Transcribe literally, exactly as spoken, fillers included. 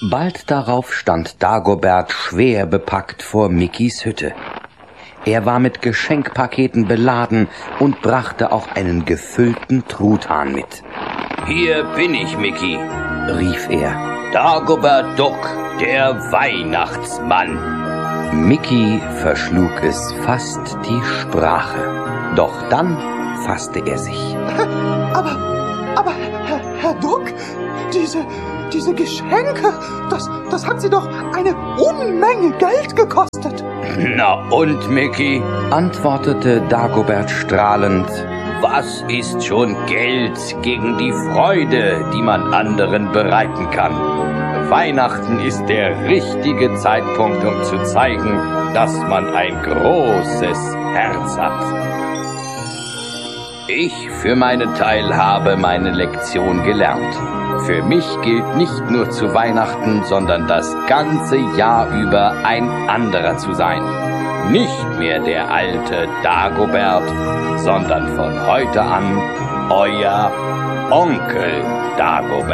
Bald darauf stand Dagobert schwer bepackt vor Mickeys Hütte. Er war mit Geschenkpaketen beladen und brachte auch einen gefüllten Truthahn mit. »Hier bin ich, Mickey«, rief er. »Dagobert Duck, der Weihnachtsmann.« Mickey verschlug es fast die Sprache. Doch dann fasste er sich. Aber, aber, Herr, Herr Duck, diese, diese Geschenke, das, das hat Sie doch eine Unmenge Geld gekostet. »Na und, Mickey?«, antwortete Dagobert strahlend. »Was ist schon Geld gegen die Freude, die man anderen bereiten kann? Weihnachten ist der richtige Zeitpunkt, um zu zeigen, dass man ein großes Herz hat. Ich für meinen Teil habe meine Lektion gelernt. Für mich gilt nicht nur zu Weihnachten, sondern das ganze Jahr über ein anderer zu sein. Nicht mehr der alte Dagobert, sondern von heute an euer Onkel Dagobert.«